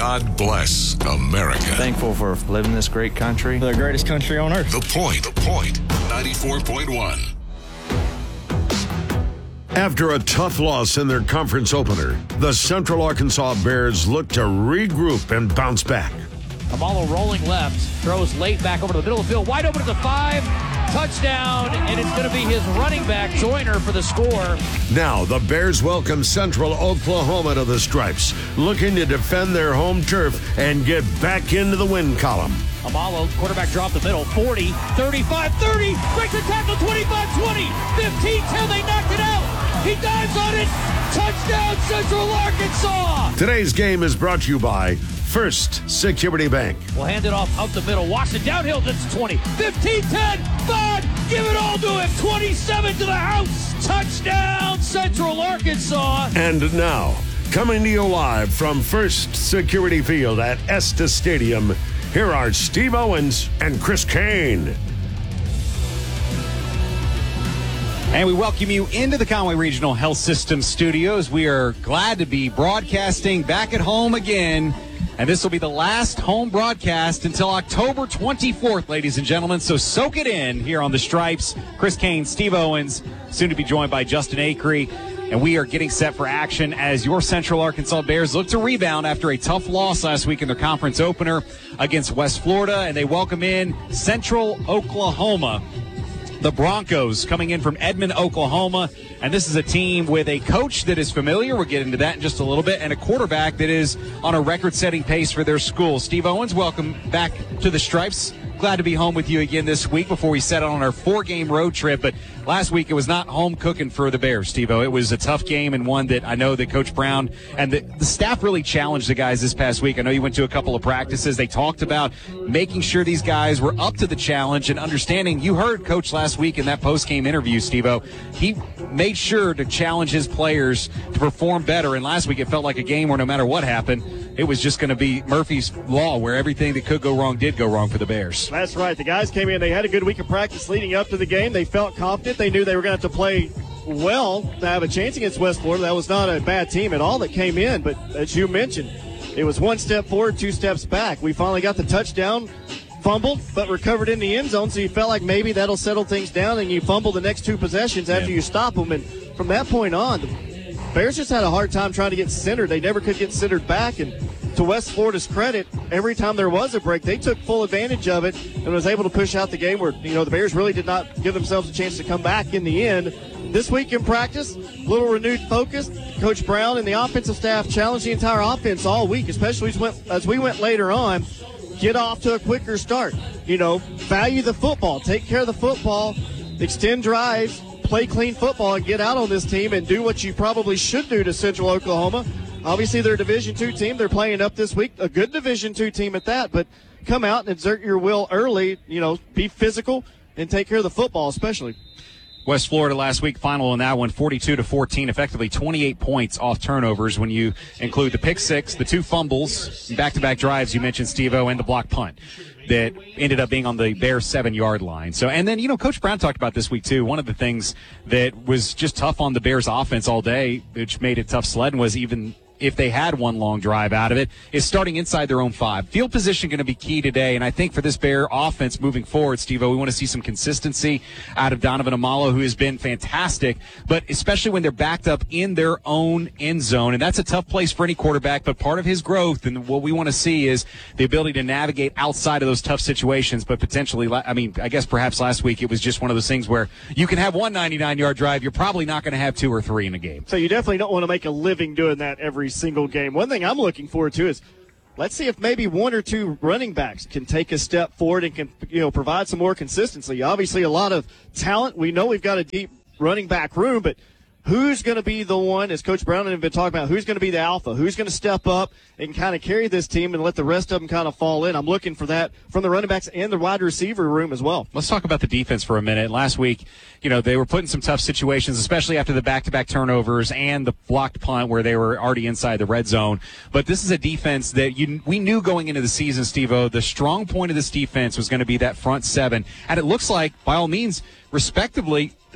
God bless America. Thankful for living in this great country. The greatest country on earth. The Point, 94.1. After a tough loss in their conference opener, the Central Arkansas Bears look to regroup and bounce back. Amalo rolling left, throws late back over to the middle of the field, wide open to the 5, touchdown, and it's going to be his running back, Joyner, for the score. Now the Bears welcome Central Oklahoma to the Stripes, looking to defend their home turf and get back into the win column. Amalo, quarterback drop the middle, 40, 35, 30, breaks the tackle, 25, 20, 15, 10, they knocked it out. He dives on it, touchdown Central Arkansas. Today's game is brought to you by First Security Bank. We'll hand it off up the middle. Watson downhill. That's 20, 15, 10, 5. Give it all to him. 27 to the house. Touchdown, Central Arkansas. And now, coming to you live from First Security Field at Estes Stadium, here are Steve Owens and Chris Kane. And we welcome you into the Conway Regional Health System studios. We are glad to be broadcasting back at home again. And this will be the last home broadcast until October 24th, ladies and gentlemen. So soak it in here on the Stripes. Chris Kane, Steve Owens, soon to be joined by Justin Acree. And we are getting set for action as your Central Arkansas Bears look to rebound after a tough loss last week in their conference opener against West Florida. And they welcome in Central Oklahoma. The Broncos coming in from Edmond, Oklahoma. And this is a team with a coach that is familiar. We'll get into that in just a little bit. And a quarterback that is on a record-setting pace for their school. Steve Owens, welcome back to the Stripes. Glad to be home with you again this week before we set out on our 4-game road trip. But last week it was not home cooking for the Bears, Steve-O. It was a tough game and one that I know that Coach Brown and the staff really challenged the guys this past week. I know you went to a couple of practices. They talked about making sure these guys were up to the challenge and understanding. You heard Coach last week in that post-game interview, Steve-O. He made sure to challenge his players to perform better. And last week it felt like a game where no matter what happened, it was just going to be Murphy's Law, where everything that could go wrong did go wrong for the Bears. That's right. The guys came in. They had a good week of practice leading up to the game. They felt confident. They knew they were going to have to play well to have a chance against West Florida. That was not a bad team at all that came in. But as you mentioned, it was 1 step forward, 2 steps back. We finally got the touchdown, fumbled, but recovered in the end zone. So you felt like maybe that'll settle things down, and you fumble the next 2 possessions after you stop them. And from that point on, the Bears just had a hard time trying to get centered. They never could get centered back. And to West Florida's credit, every time there was a break, they took full advantage of it and was able to push out the game where, the Bears really did not give themselves a chance to come back in the end. This week in practice, a little renewed focus. Coach Brown and the offensive staff challenged the entire offense all week, especially as we went later on. Get off to a quicker start. Value the football. Take care of the football. Extend drives. Play clean football and get out on this team and do what you probably should do to Central Oklahoma. Obviously, they're a Division II team. They're playing up this week, a good Division II team at that. But come out and exert your will early, be physical and take care of the football especially. West Florida last week, final in that one, 42-14, effectively 28 points off turnovers when you include the pick six, the 2 fumbles, back-to-back drives you mentioned, Steve-O, and the block punt that ended up being on the Bears' 7-yard line. So, and then, Coach Brown talked about this week, too. One of the things that was just tough on the Bears' offense all day, which made it tough sledding, was even if they had one long drive out of it, is starting inside their own 5. Field position going to be key today, and I think for this Bear offense moving forward, Steve-O, we want to see some consistency out of Donovan Amalo, who has been fantastic, but especially when they're backed up in their own end zone, and that's a tough place for any quarterback, but part of his growth and what we want to see is the ability to navigate outside of those tough situations, but potentially, I guess perhaps last week it was just one of those things where you can have one 99-yard drive, you're probably not going to have 2 or 3 in a game. So you definitely don't want to make a living doing that every single game. One thing I'm looking forward to is let's see if maybe 1 or 2 running backs can take a step forward and can provide some more consistency. Obviously a lot of talent. We know we've got a deep running back room, but who's going to be the one, as Coach Brown and I have been talking about, who's going to be the alpha? Who's going to step up and kind of carry this team and let the rest of them kind of fall in? I'm looking for that from the running backs and the wide receiver room as well. Let's talk about the defense for a minute. Last week, they were put in some tough situations, especially after the back-to-back turnovers and the blocked punt where they were already inside the red zone. But this is a defense that we knew going into the season, Steve-O, the strong point of this defense was going to be that front 7. And it looks like, by all means, respectively,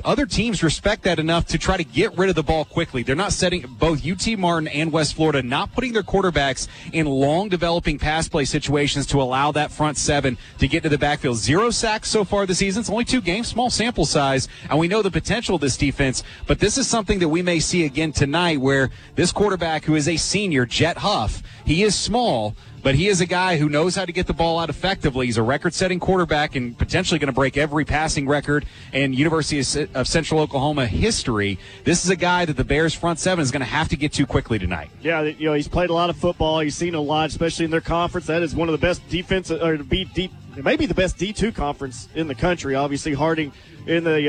other teams respect that enough to try to get rid of the ball quickly. They're not setting, both UT Martin and West Florida, not putting their quarterbacks in long developing pass play situations to allow that front seven to get to the backfield. 0 sacks so far this season. It's only 2 games, small sample size, and we know the potential of this defense, but this is something that we may see again tonight where this quarterback, who is a senior, Jet Huff, he is small, but he is a guy who knows how to get the ball out effectively. He's a record-setting quarterback and potentially going to break every passing record in University of Central Oklahoma history. This is a guy that the Bears front seven is going to have to get to quickly tonight. Yeah, he's played a lot of football. He's seen a lot, especially in their conference. That is one of the best defensive, or maybe the best D2 conference in the country. Obviously, Harding in the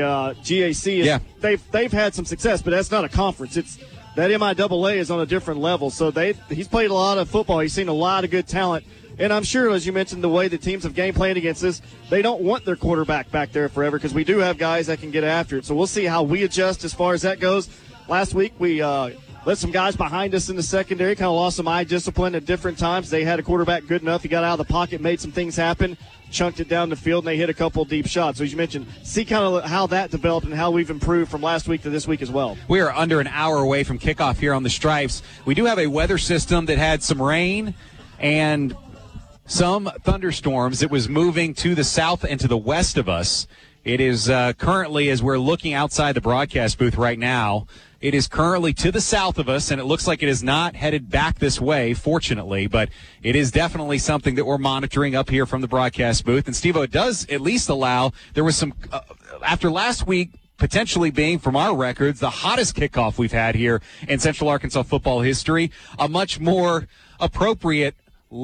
GAC, they've had some success, but that's not a conference. It's that MIAA is on a different level. So he's played a lot of football. He's seen a lot of good talent. And I'm sure, as you mentioned, the way the teams have game planned against this, they don't want their quarterback back there forever because we do have guys that can get after it. So we'll see how we adjust as far as that goes. Last week we let some guys behind us in the secondary, kind of lost some eye discipline at different times. They had a quarterback good enough. He got out of the pocket, made some things happen, chunked it down the field, and they hit a couple deep shots. So as you mentioned, see kind of how that developed and how we've improved from last week to this week as well. We are under an hour away from kickoff here on the Stripes. We do have a weather system that had some rain and some thunderstorms. It was moving to the south and to the west of us. It is currently, as we're looking outside the broadcast booth right now, it is currently to the south of us, and it looks like it is not headed back this way, fortunately, but it is definitely something that we're monitoring up here from the broadcast booth. And, Steve-O, it does at least allow, there was some, after last week potentially being, from our records, the hottest kickoff we've had here in Central Arkansas football history, a much more appropriate,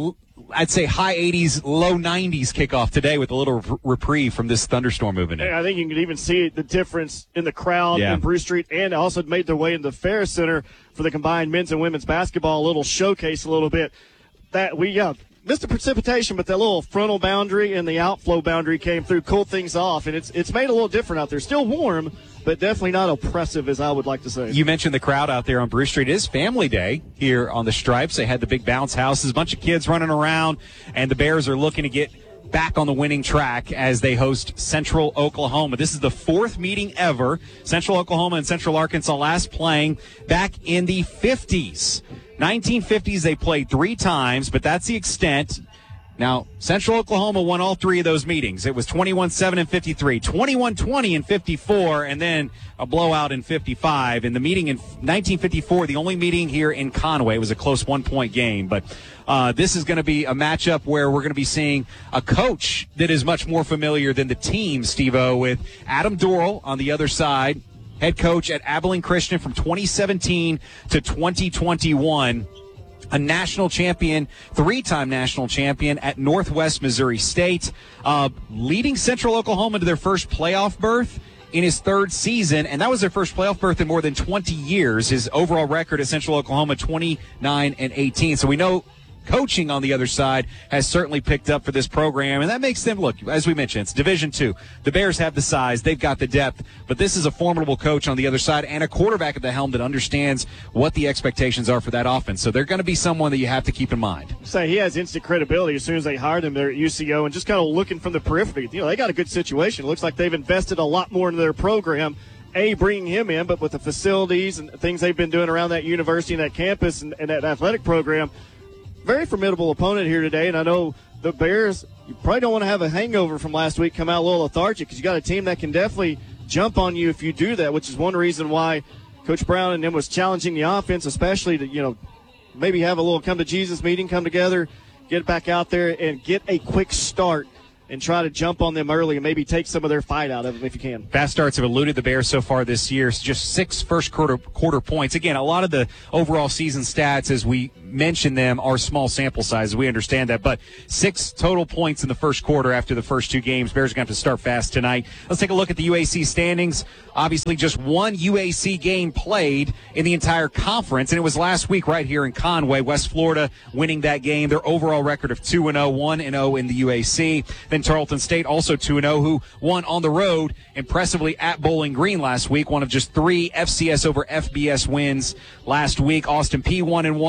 I'd say high 80s, low 90s kickoff today with a little reprieve from this thunderstorm moving in. I think you can even see the difference in the crowd in Bruce Street, and also made their way into the Ferris Center for the combined men's and women's basketball, a little showcase a little bit. That we missed the precipitation, but that little frontal boundary and the outflow boundary came through, cooled things off, and it's made a little different out there. Still warm, but definitely not oppressive, as I would like to say. You mentioned the crowd out there on Bruce Street. It is family day here on the Stripes. They had the big bounce houses, a bunch of kids running around, and the Bears are looking to get back on the winning track as they host Central Oklahoma. This is the 4th meeting ever. Central Oklahoma and Central Arkansas last playing back in the 50s. 1950s, they played 3 times, but that's the extent. Now, Central Oklahoma won all 3 of those meetings. It was 21-7 in 53, 21-20 in 54, and then a blowout in 55. In the meeting in 1954, the only meeting here in Conway, was a close 1-point game. But this is going to be a matchup where we're going to be seeing a coach that is much more familiar than the team, Steve-O, with Adam Dorrell on the other side, head coach at Abilene Christian from 2017 to 2021. A national champion, 3-time national champion at Northwest Missouri State, leading Central Oklahoma to their first playoff berth in his 3rd season, and that was their first playoff berth in more than 20 years. His overall record at Central Oklahoma, 29-18. So we know coaching on the other side has certainly picked up for this program, and that makes them, look, as we mentioned, it's Division II. The Bears have the size, they've got the depth, but this is a formidable coach on the other side and a quarterback at the helm that understands what the expectations are for that offense. So they're going to be someone that you have to keep in mind. Say he has instant credibility as soon as they hired him there at UCO, and just kind of looking from the periphery. They got a good situation. It looks like they've invested a lot more into their program. Bringing him in, but with the facilities and things they've been doing around that university and that campus and that athletic program. Very formidable opponent here today, and I know the Bears, you probably don't want to have a hangover from last week, come out a little lethargic, because you got a team that can definitely jump on you if you do that, which is one reason why Coach Brown and them was challenging the offense, especially to, maybe have a little come-to-Jesus meeting, come together, get back out there and get a quick start and try to jump on them early and maybe take some of their fight out of them if you can. Fast starts have eluded the Bears so far this year. It's just 6 first quarter points. Again, a lot of the overall season stats, as we mention them, are small sample sizes. We understand that. But 6 total points in the first quarter after the first 2 games. Bears are going to have to start fast tonight. Let's take a look at the UAC standings. Obviously, just one UAC game played in the entire conference, and it was last week right here in Conway. West Florida winning that game. Their overall record of 2-0, 1-0 in the UAC. Then Tarleton State also 2-0, who won on the road impressively at Bowling Green last week. One of just 3 FCS over FBS wins last week. Austin Peay 1-1. North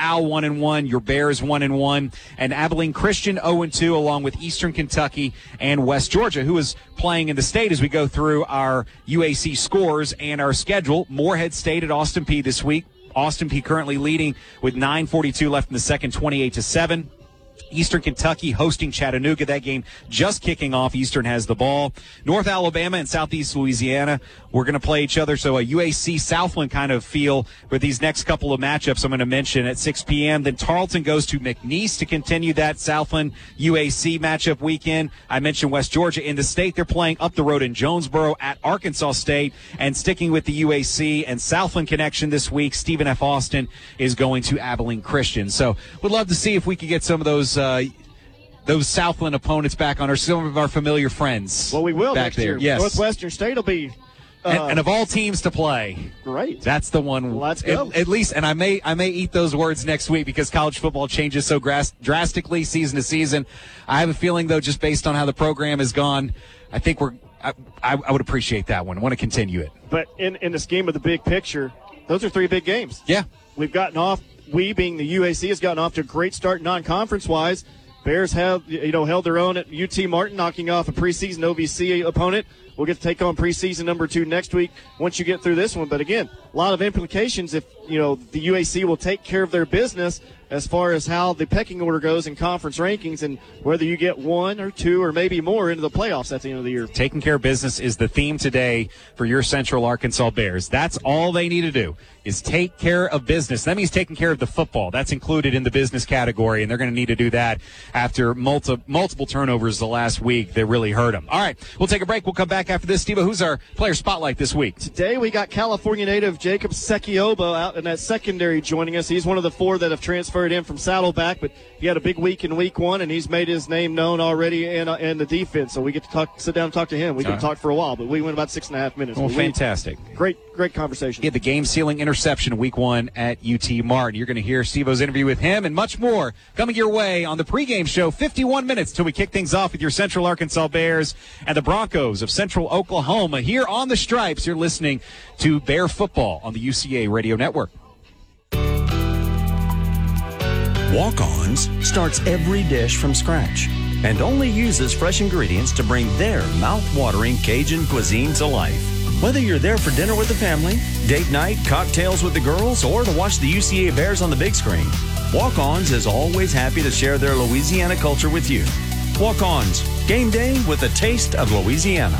Al 1-1, your Bears 1-1, and Abilene Christian 0-2, along with Eastern Kentucky and West Georgia, who is playing in the state as we go through our UAC scores and our schedule. Morehead State at Austin Peay this week. Austin Peay currently leading with 9:42 left in the second, 28-7. Eastern Kentucky hosting Chattanooga. That game just kicking off. Eastern has the ball. North Alabama and Southeast Louisiana, we're going to play each other. So a UAC Southland kind of feel with these next couple of matchups I'm going to mention at 6 p.m. Then Tarleton goes to McNeese to continue that Southland UAC matchup weekend. I mentioned West Georgia in the state. They're playing up the road in Jonesboro at Arkansas State. And sticking with the UAC and Southland connection this week, Stephen F. Austin is going to Abilene Christian. So we'd love to see if we could get some of those Southland opponents back on, or some of our familiar friends. Well, we will back next there. year. Yes. Northwestern State will be and of all teams to play, great. That's the one. Well, let's go. At least, and I may eat those words next week because college football changes so drastically season to season. I have a feeling, though, just based on how the program has gone, I think I would appreciate that one. I want to continue it. But in the scheme of the big picture, those are three big games. Yeah. We've gotten off. We, being the UAC, has gotten off to a great start non-conference wise. Bears have held their own at UT Martin, knocking off a preseason OVC opponent. We'll get to take on preseason number 2 next week once you get through this one. But again, a lot of implications if the UAC will take care of their business as far as how the pecking order goes in conference rankings and whether you get 1 or 2 or maybe more into the playoffs at the end of the year. Taking care of business is the theme today for your Central Arkansas Bears. That's all they need to do is take care of business. That means taking care of the football. That's included in the business category, and they're going to need to do that after multiple turnovers the last week that really hurt them. All right, we'll take a break. We'll come back after this. Steve, who's our player spotlight this week? Today we got California native Jacob Sekioba out in that secondary joining us. He's one of the 4 that have transferred in from Saddleback, but he had a big week in week 1, and he's made his name known already in the defense. So we get to sit down and talk to him. We can talk for a while, but we went about 6.5 minutes. Well, fantastic. Great conversation. He had the game-sealing interception week 1 at UT Martin. You're going to hear Steve-O's interview with him and much more coming your way on the pregame show. 51 minutes till we kick things off with your Central Arkansas Bears and the Broncos of Central Oklahoma. Here on the Stripes, you're listening to Bear Football on the UCA Radio Network. Walk-Ons starts every dish from scratch and only uses fresh ingredients to bring their mouth-watering Cajun cuisine to life. Whether you're there for dinner with the family, date night, cocktails with the girls, or to watch the UCA Bears on the big screen, Walk-Ons is always happy to share their Louisiana culture with you. Walk-Ons, game day with a taste of Louisiana.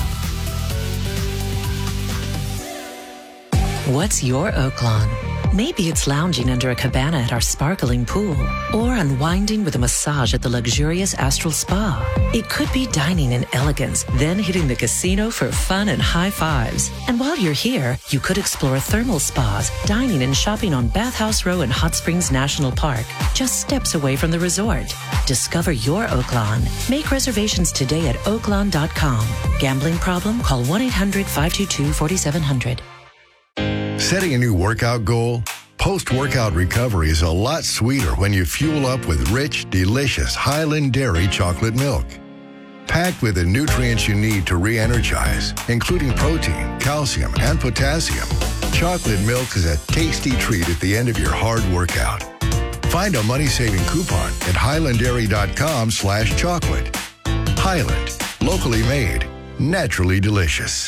What's your Oaklawn? Maybe it's lounging under a cabana at our sparkling pool, or unwinding with a massage at the luxurious Astral Spa. It could be dining in elegance, then hitting the casino for fun and high fives. And while you're here, you could explore thermal spas, dining and shopping on Bathhouse Row in Hot Springs National Park, just steps away from the resort. Discover your Oaklawn. Make reservations today at oaklawn.com. Gambling problem? Call 1-800-522-4700. Setting a new workout goal? Post-workout recovery is a lot sweeter when you fuel up with rich, delicious Highland Dairy chocolate milk. Packed with the nutrients you need to re-energize, including protein, calcium, and potassium, chocolate milk is a tasty treat at the end of your hard workout. Find a money-saving coupon at highlanddairy.com/chocolate. Highland, locally made, naturally delicious.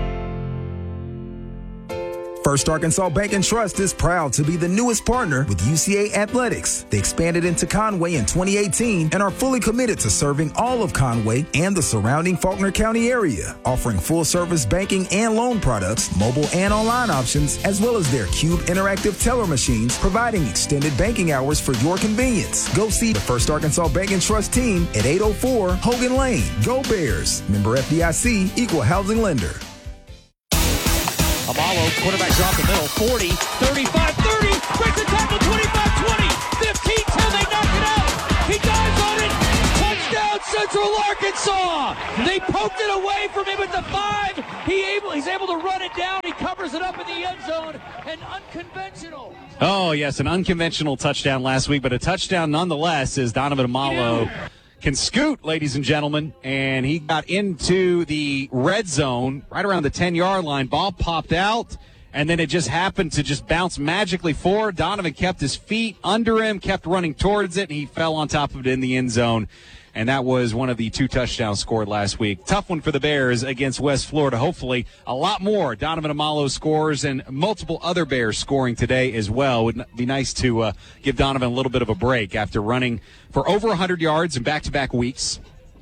First Arkansas Bank and Trust is proud to be the newest partner with UCA Athletics. They expanded into Conway in 2018 and are fully committed to serving all of Conway and the surrounding Faulkner County area, offering full-service banking and loan products, mobile and online options, as well as their Cube interactive teller machines, providing extended banking hours for your convenience. Go see the First Arkansas Bank and Trust team at 804 Hogan Lane. Go Bears. Member FDIC, Equal Housing Lender. Amalo, quarterback drop the middle, 40, 35, 30, breaks the tackle, 25, 20, 15 till they knock it out. He dives on it. Touchdown, Central Arkansas. They poked it away from him at the 5. He's able to run it down. He covers it up in the end zone. An unconventional. Oh, yes, an unconventional touchdown last week, but a touchdown nonetheless as Donovan Amalo can scoot, ladies and gentlemen, and he got into the red zone right around the 10-yard line. Ball popped out, and then it just happened to just bounce magically forward. Donovan kept his feet under him, kept running towards it, and he fell on top of it in the end zone. And that was one of the 2 touchdowns scored last week. Tough one for the Bears against West Florida. Hopefully a lot more Donovan Amalo scores and multiple other Bears scoring today as well. Would be nice to give Donovan a little bit of a break after running for over 100 yards in back-to-back weeks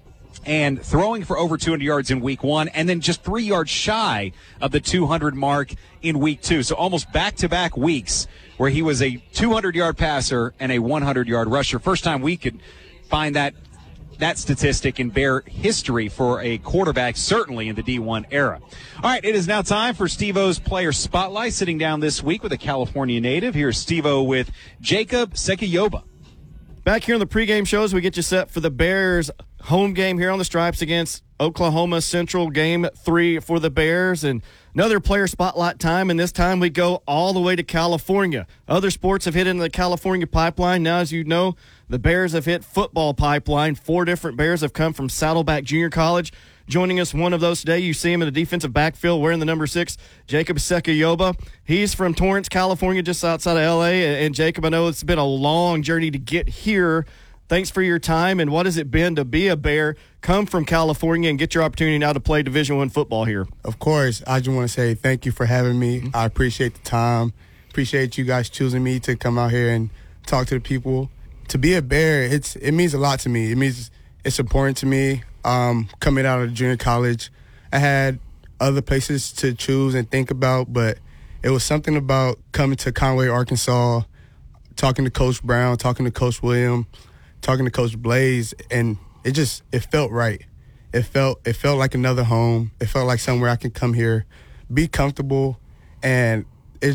and throwing for over 200 yards in week 1, and then just 3 yards shy of the 200 mark in week 2. So almost back-to-back weeks where he was a 200-yard passer and a 100-yard rusher. First time we could find that statistic in Bear history for a quarterback, certainly in the D1 era. All right, it is now time for Steve-O's Player Spotlight. Sitting down this week with a California native. Here's Steve-O with Jacob Sekiyoba. Back here on the pregame shows, we get you set for the Bears home game here on the Stripes against Oklahoma Central, game 3 for the Bears. And another player spotlight time, and this time we go all the way to California. Other sports have hit into the California pipeline. Now, as you know, the Bears have hit football pipeline. 4 different Bears have come from Saddleback Junior College. Joining us, one of those today, you see him in the defensive backfield wearing the number 6, Jacob Sekiyoba. He's from Torrance, California, just outside of L.A. And Jacob, I know it's been a long journey to get here. Thanks for your time, and what has it been to be a Bear, come from California, and get your opportunity now to play Division I football here? Of course. I just want to say thank you for having me. I appreciate the time. Appreciate you guys choosing me to come out here and talk to the people. To be a Bear, it means a lot to me. It means it's important to me. Coming out of junior college, I had other places to choose and think about, but it was something about coming to Conway, Arkansas, talking to Coach Brown, talking to Coach William, talking to Coach Blaze, and it felt right. It felt like another home. It felt like somewhere I can come here, be comfortable, and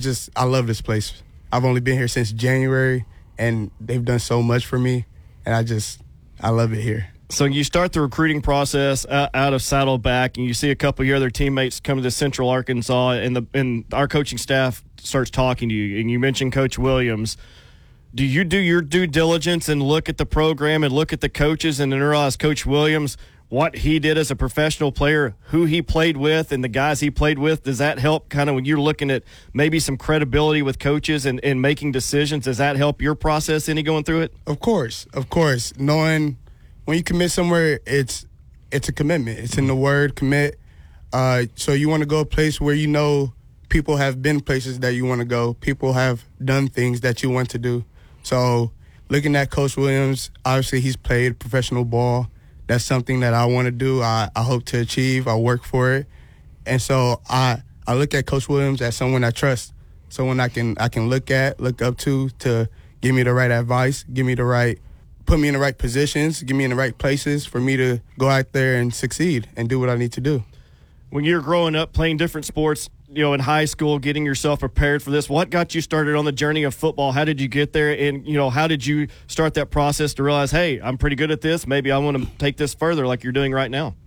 I love this place. I've only been here since January, and they've done so much for me, and I love it here. So you start the recruiting process out of Saddleback, and you see a couple of your other teammates come to Central Arkansas, and our coaching staff starts talking to you, and you mentioned Coach Williams. Do you do your due diligence and look at the program and look at the coaches and then realize Coach Williams, what he did as a professional player, who he played with, and the guys he played with? Does that help kind of when you're looking at maybe some credibility with coaches and making decisions? Does that help your process any going through it? Of course. Knowing when you commit somewhere, it's a commitment. It's in the word commit. So you want to go a place where you know people have been places that you want to go. People have done things that you want to do. So looking at Coach Williams, obviously he's played professional ball. That's something that I want to do. I hope to achieve. I work for it. And so I look at Coach Williams as someone I trust, someone I can look up to give me the right advice, put me in the right positions, get me in the right places for me to go out there and succeed and do what I need to do. When you're growing up playing different sports, in high school, getting yourself prepared for this, what got you started on the journey of football? How did you get there? And, how did you start that process to realize, hey, I'm pretty good at this. Maybe I want to take this further like you're doing right now?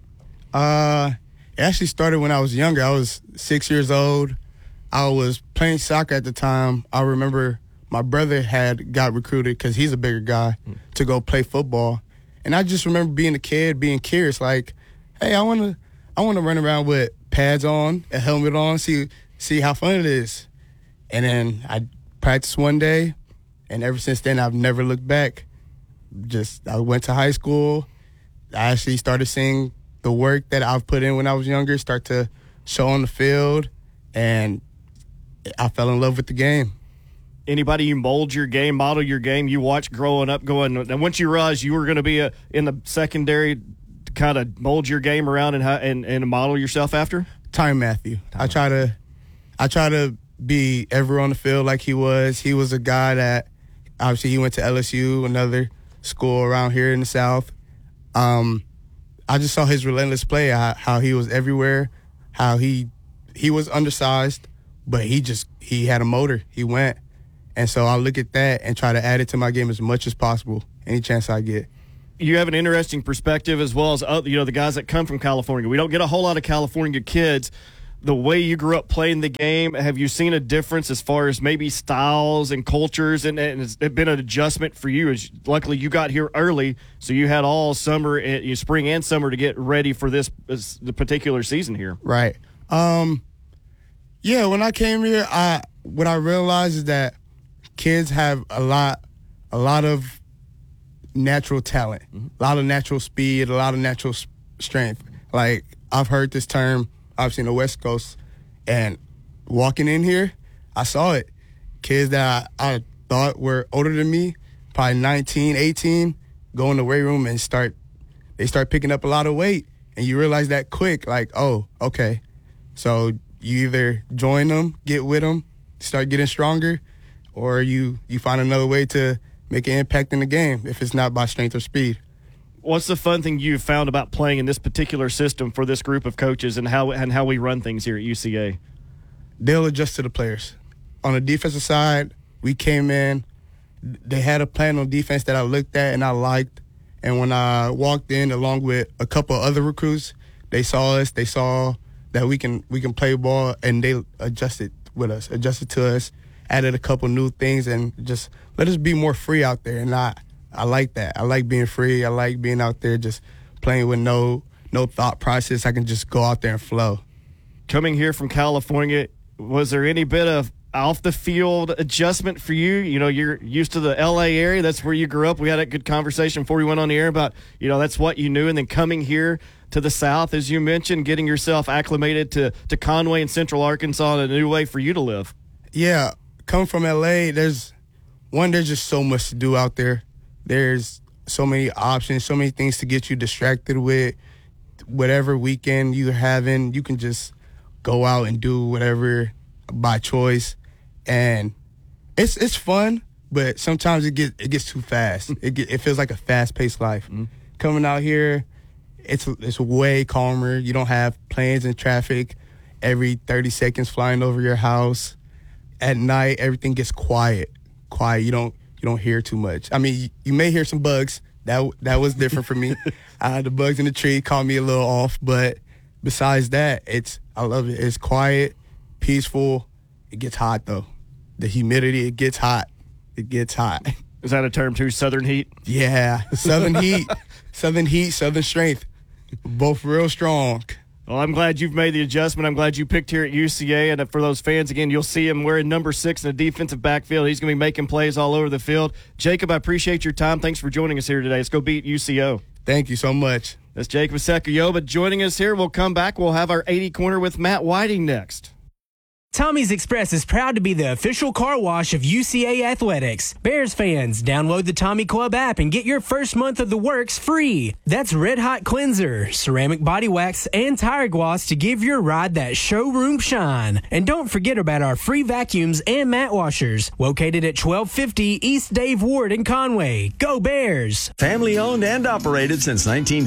It actually started when I was younger. I was 6 years old. I was playing soccer at the time. I remember my brother got recruited because he's a bigger guy to go play football. And I just remember being a kid, being curious, like, hey, I want to run around with pads on, a helmet on, see how fun it is. And then I practiced one day, and ever since then I've never looked back. I went to high school. I actually started seeing the work that I've put in when I was younger start to show on the field, and I fell in love with the game. Anybody you model your game, you watch growing up and once you realized you were going to be in the secondary, kind of mold your game around and model yourself after? Tyrann Mathieu. I try to be everywhere on the field like he was. He was a guy that obviously he went to LSU, another school around here in the South. I just saw his relentless play, how he was everywhere, how he was undersized, but he had a motor. He went. And so I look at that and try to add it to my game as much as possible, any chance I get. You have an interesting perspective as well as the guys that come from California. We don't get a whole lot of California kids. The way you grew up playing the game, have you seen a difference as far as maybe styles and cultures, and has it been an adjustment for you? Luckily, you got here early, so you had all summer, spring and summer to get ready for the particular season here. Right. Yeah, when I came here, what I realized is that kids have a lot of natural talent, a lot of natural speed, a lot of natural strength. Like, I've heard this term, obviously in the West Coast, and walking in here, I saw it. Kids that I thought were older than me, probably 19, 18, go in the weight room and they start picking up a lot of weight. And you realize that quick, like, oh, okay. So you either join them, get with them, start getting stronger, or you find another way to make an impact in the game if it's not by strength or speed. What's the fun thing you've found about playing in this particular system for this group of coaches and how we run things here at UCA? They'll adjust to the players. On the defensive side, we came in, they had a plan on defense that I looked at and I liked. And when I walked in along with a couple of other recruits, they saw us, they saw that we can play ball, and they adjusted to us, added a couple new things, and just let us be more free out there. And I like that. I like being free. I like being out there just playing with no thought process. I can just go out there and flow. Coming here from California, was there any bit of off-the-field adjustment for you? You know, you're used to the L.A. area. That's where you grew up. We had a good conversation before we went on the air about, you know, that's what you knew. And then coming here to the South, as you mentioned, getting yourself acclimated to Conway and Central Arkansas in a new way for you to live. Yeah, coming from L.A., there's just so much to do out there. There's so many options, so many things to get you distracted with. Whatever weekend you're having, you can just go out and do whatever by choice. And it's fun, but sometimes it gets too fast. It feels like a fast-paced life. Mm-hmm. Coming out here, it's way calmer. You don't have planes and traffic every 30 seconds flying over your house. At night, everything gets quiet. You don't hear too much. I mean, you may hear some bugs. That was different for me. The bugs in the tree caught me a little off, but besides that, I love it. It's quiet, peaceful. It gets hot though. The humidity, it gets hot. It gets hot. Is that a term too? Southern heat? Yeah, southern heat, southern strength, both real strong. Well, I'm glad you've made the adjustment. I'm glad you picked here at UCA. And for those fans, again, you'll see him wearing number 6 in the defensive backfield. He's going to be making plays all over the field. Jacob, I appreciate your time. Thanks for joining us here today. Let's go beat UCO. Thank you so much. That's Jacob Sekuyoba joining us here. We'll come back. We'll have our 80 corner with Matt Whiting next. Tommy's Express is proud to be the official car wash of UCA Athletics. Bears fans, download the Tommy Club app and get your first month of the works free. That's Red Hot Cleanser, ceramic body wax, and tire gloss to give your ride that showroom shine. And don't forget about our free vacuums and mat washers, located at 1250 East Dave Ward in Conway. Go Bears! Family owned and operated since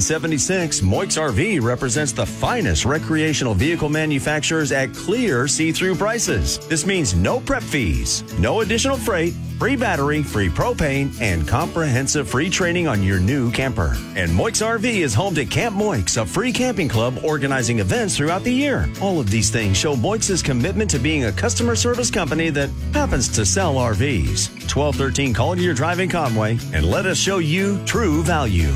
1976, Moix RV represents the finest recreational vehicle manufacturers at clear see-through prices. This means no prep fees, no additional freight, free battery, free propane, and comprehensive free training on your new camper. And Moix RV is home to Camp Moix, a free camping club organizing events throughout the year. All of these things show Moix's commitment to being a customer service company that happens to sell RVs. 1213 Collier Drive in Conway, and let us show you true value.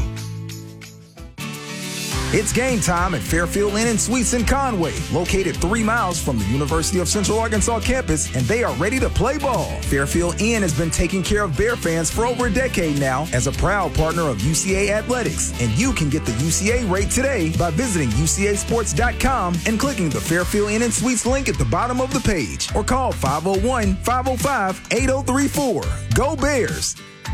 It's game time at Fairfield Inn & Suites in Conway, located 3 miles from the University of Central Arkansas campus, and they are ready to play ball. Fairfield Inn has been taking care of Bear fans for over a decade now as a proud partner of UCA Athletics, and you can get the UCA rate today by visiting UCAsports.com and clicking the Fairfield Inn & Suites link at the bottom of the page, or call 501-505-8034. Go Bears!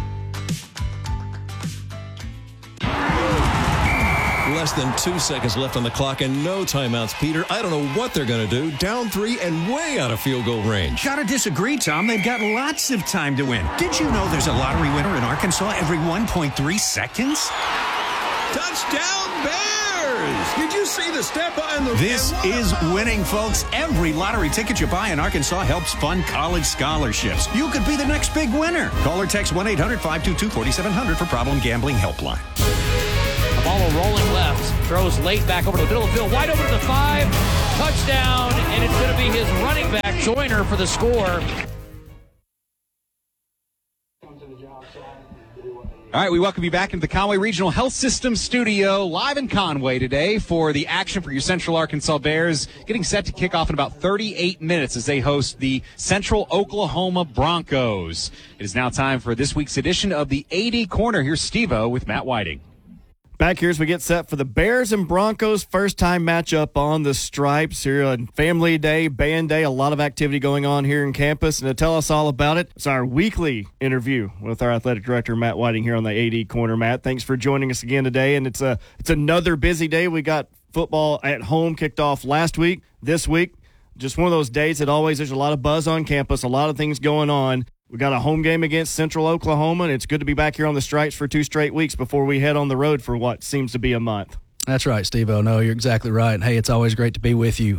Less than 2 seconds left on the clock and no timeouts, Peter. I don't know what they're going to do. Down 3 and way out of field goal range. Gotta disagree, Tom. They've got lots of time to win. Did you know there's a lottery winner in Arkansas every 1.3 seconds? Touchdown Bears! Did you see the step behind the... This is winning, folks. Every lottery ticket you buy in Arkansas helps fund college scholarships. You could be the next big winner. Call or text 1-800-522-4700 for Problem Gambling Helpline. Ball rolling left, throws late back over to the middle of the field, wide open to the 5, touchdown, and it's going to be his running back, Joyner, for the score. All right, we welcome you back into the Conway Regional Health System studio, live in Conway today for the action for your Central Arkansas Bears, getting set to kick off in about 38 minutes as they host the Central Oklahoma Broncos. It is now time for this week's edition of the AD Corner. Here's Steve-O with Matt Whiting. Back here as we get set for the Bears and Broncos first-time matchup on the Stripes here on Family Day, Band Day, a lot of activity going on here in campus. And to tell us all about it, it's our weekly interview with our athletic director, Matt Whiting, here on the AD Corner. Matt, thanks for joining us again today. And it's another busy day. We got football at home kicked off last week. This week, just one of those days that always there's a lot of buzz on campus, a lot of things going on. We got a home game against Central Oklahoma, and it's good to be back here on the Stripes for 2 straight weeks before we head on the road for what seems to be a month. That's right, Steve-O. No, you're exactly right. Hey, it's always great to be with you.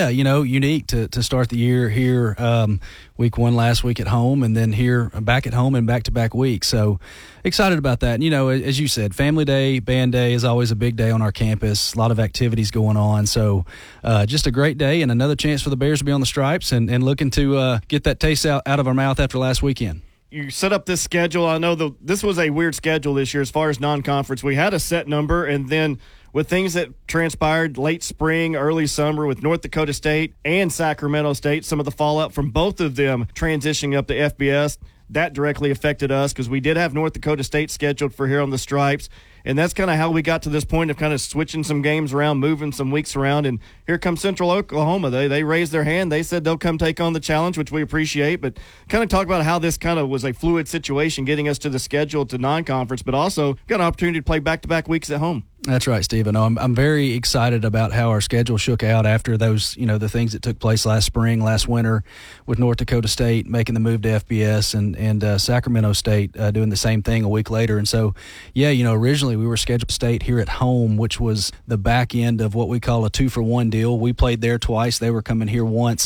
Unique to start the year here. Week 1 last week at home, and then here back at home and back-to-back weeks. So excited about that. And, as you said, Family Day, Band Day is always a big day on our campus. A lot of activities going on. So just a great day and another chance for the Bears to be on the Stripes and looking to get that taste out of our mouth after last weekend. You set up this schedule. I know this was a weird schedule this year as far as non-conference. We had a set number, and then with things that transpired late spring, early summer with North Dakota State and Sacramento State, some of the fallout from both of them transitioning up to FBS, that directly affected us because we did have North Dakota State scheduled for here on the Stripes. And that's kind of how we got to this point of kind of switching some games around, moving some weeks around. And here comes Central Oklahoma. They raised their hand. They said they'll come take on the challenge, which we appreciate. But kind of talk about how this kind of was a fluid situation getting us to the schedule to non-conference, but also got an opportunity to play back-to-back weeks at home. That's right, Stephen. I'm very excited about how our schedule shook out after those, the things that took place last spring, last winter with North Dakota State making the move to FBS and Sacramento State doing the same thing a week later. And so, originally we were scheduled to State here at home, which was the back end of what we call a 2-for-1 deal. We played there twice. They were coming here once.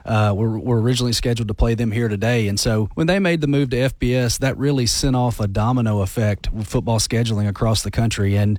We're originally scheduled to play them here today. And so when they made the move to FBS, that really sent off a domino effect with football scheduling across the country. And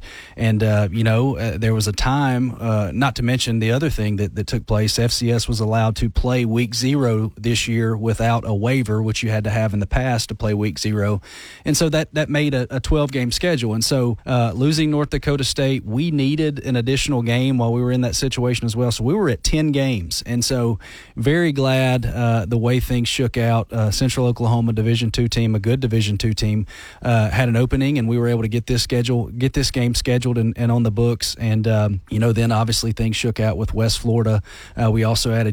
there was a time, not to mention the other thing that took place, FCS was allowed to play week 0 this year without a waiver, which you had to have in the past to play week 0. And so that made a 12-game schedule. And so losing North Dakota State, we needed an additional game while we were in that situation as well. So we were at 10 games. And so very glad the way things shook out. Central Oklahoma Division II team, a good Division II team, had an opening, and we were able to get this game scheduled and on the books. And, then obviously things shook out with West Florida. We also added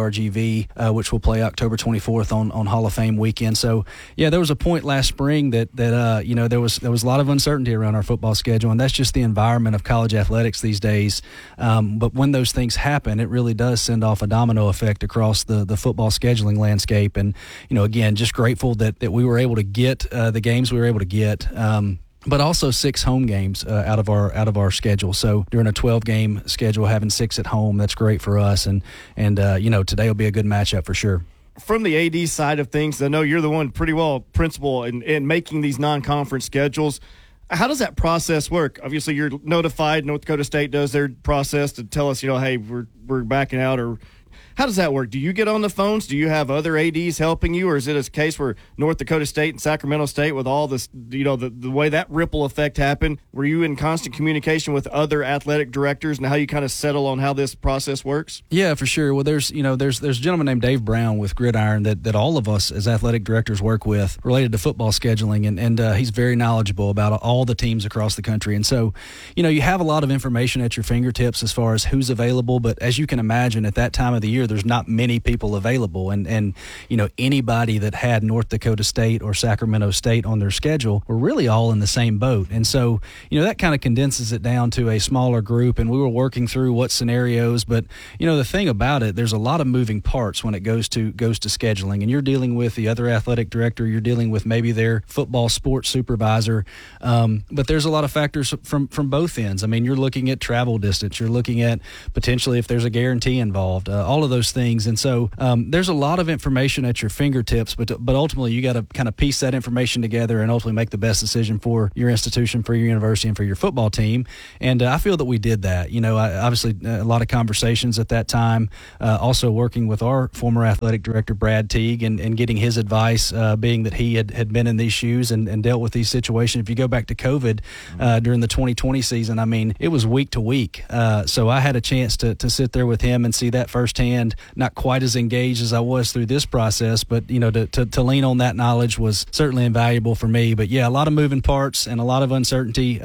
UTRGV, which will play October 24th on Hall of Fame weekend. So, there was a point last spring that there was a lot of uncertainty around our football schedule, and that's just the environment of college athletics these days. But when those things happen, it really does send off a domino effect across the football scheduling landscape. And, again, just grateful that we were able to get the games we were able to get. But also 6 home games out of our schedule. So during a 12-game schedule, having 6 at home, that's great for us. And today will be a good matchup for sure. From the AD side of things, I know you're the one pretty well principal in making these non-conference schedules. How does that process work? Obviously, you're notified. North Dakota State does their process to tell us, hey, we're backing out, or how does that work? Do you get on the phones? Do you have other ADs helping you, or is it a case where North Dakota State and Sacramento State, with all this, the way that ripple effect happened, were you in constant communication with other athletic directors and how you kind of settle on how this process works? Yeah, for sure. Well, there's a gentleman named Dave Brown with Gridiron that all of us as athletic directors work with related to football scheduling, and he's very knowledgeable about all the teams across the country. And so, you have a lot of information at your fingertips as far as who's available, but as you can imagine, at that time of the year, there's not many people available, and anybody that had North Dakota State or Sacramento State on their schedule were really all in the same boat. And so that kind of condenses it down to a smaller group, and we were working through what scenarios. But the thing about it, there's a lot of moving parts when it goes to scheduling, and you're dealing with the other athletic director, you're dealing with maybe their football sports supervisor, but there's a lot of factors from both ends. I mean, you're looking at travel distance, you're looking at potentially if there's a guarantee involved, all of those things. And so there's a lot of information at your fingertips, but ultimately you got to kind of piece that information together and ultimately make the best decision for your institution, for your university, and for your football team. And I feel that we did that. Obviously a lot of conversations at that time, also working with our former athletic director, Brad Teague, and getting his advice, being that he had been in these shoes and dealt with these situations. If you go back to COVID during the 2020 season, I mean, it was week to week. So I had a chance to sit there with him and see that firsthand, not quite as engaged as I was through this process, but, to lean on that knowledge was certainly invaluable for me. But, yeah, a lot of moving parts and a lot of uncertainty.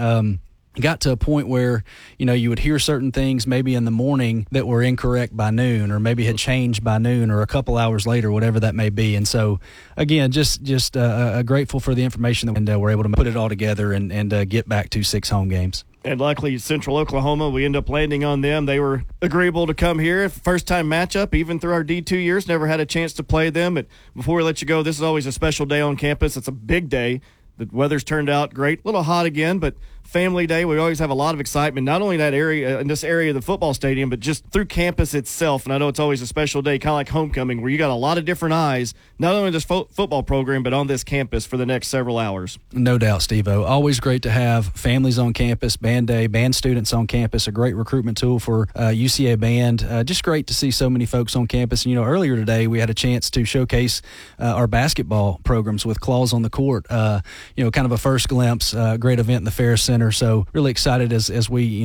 Got to a point where, you would hear certain things maybe in the morning that were incorrect by noon, or maybe had changed by noon or a couple hours later, whatever that may be. And so, again, just grateful for the information that we're able to put it all together and get back to 6 home games. And luckily, Central Oklahoma, we end up landing on them. They were agreeable to come here. First-time matchup, even through our D2 years. Never had a chance to play them. But before we let you go, this is always a special day on campus. It's a big day. The weather's turned out great. A little hot again, but family day. We always have a lot of excitement, not only that area, in this area of the football stadium, but just through campus itself. And I know it's always a special day, kind of like homecoming, where you got a lot of different eyes, not only this football program, but on this campus for the next several hours. No doubt, Steve-O. Always great to have families on campus, band day, band students on campus, a great recruitment tool for UCA band. Just great to see so many folks on campus. And, earlier today we had a chance to showcase our basketball programs with Claws on the Court. Kind of a first glimpse, great event in the Ferris Center. So really excited as we,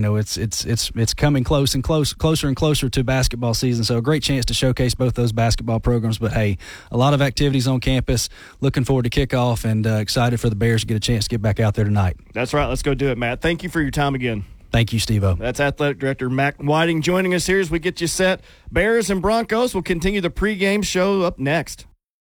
it's coming closer and closer to basketball season. So a great chance to showcase both those basketball programs. But hey, a lot of activities on campus. Looking forward to kickoff and excited for the Bears to get a chance to get back out there tonight. That's right. Let's go do it, Matt. Thank you for your time again. Thank you, Steve-O. That's Athletic Director Matt Whiting joining us here as we get you set. Bears and Broncos will continue the pregame show up next.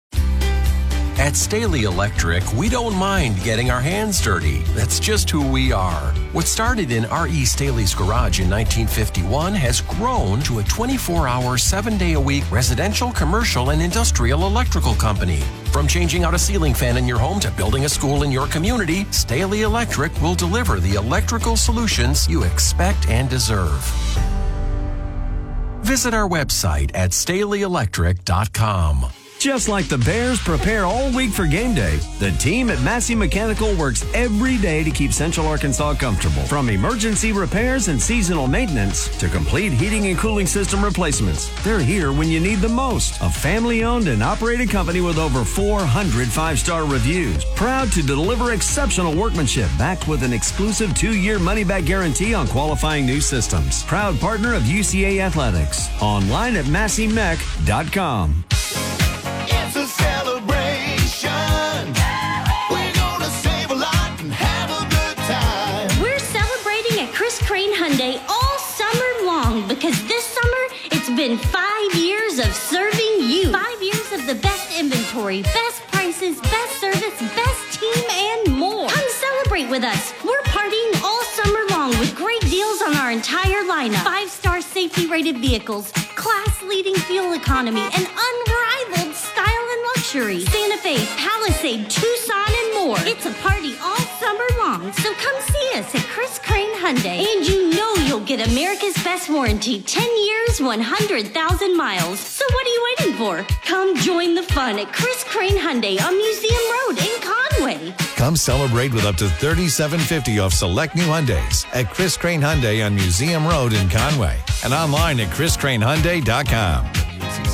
At Staley Electric, we don't mind getting our hands dirty. That's just who we are. What started in R.E. Staley's garage in 1951 has grown to a 24-hour, 7-day-a-week residential, commercial, and industrial electrical company. From changing out a ceiling fan in your home to building a school in your community, Staley Electric will deliver the electrical solutions you expect and deserve. Visit our website at StaleyElectric.com. Just like the Bears prepare all week for game day, the team at Massey Mechanical works every day to keep Central Arkansas comfortable. From emergency repairs and seasonal maintenance to complete heating and cooling system replacements, they're here when you need them most. A family-owned and operated company with over 400 5-star reviews. Proud to deliver exceptional workmanship backed with an exclusive 2-year money-back guarantee on qualifying new systems. Proud partner of UCA Athletics. Online at MasseyMech.com. It's a celebration. We're gonna save a lot and have a good time. We're celebrating at Chris Crane Hyundai all summer long because this summer it's been 5 years of serving you. 5 years of the best inventory, best prices, best service, best team, and more. Come celebrate with us. We're partying all summer long with great deals on our entire lineup. 5-star safety-rated vehicles, class-leading fuel economy, and unrivaled style and luxury. Santa Fe, Palisade, Tucson, and more. It's a party all summer long, so come see us at Chris Crane Hyundai. And you know you'll get America's best warranty, 10 years, 100,000 miles. So what are you waiting for? Come join the fun at Chris Crane Hyundai on Museum Road in Conway. Come celebrate with up to $3,750 off select new Hyundais at Chris Crane Hyundai on Museum Road in Conway and online at ChrisCraneHyundai.com.